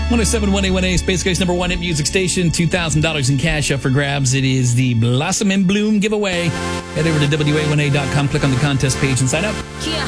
107.1A1A, Space Coast number one hit music station. $2,000 in cash up for grabs. It is the Blossom in Bloom giveaway. Head over to WA1A.com, click on the contest page and sign up. Kia,